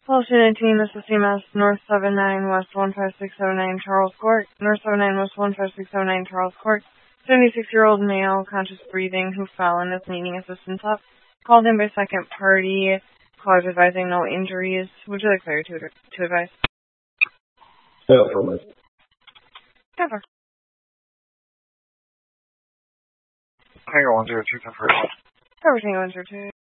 Policy 19, this is CMS, North 79 West 15609 Charles Court. North 79 West 15609 Charles Court. 76-year-old male, conscious breathing, who fell and is needing assistance up. Called in by second party. Callers advising no injuries. Would you like Claire to advise? No, for me. Never. Tango 102, confirm. Cover Tango 102.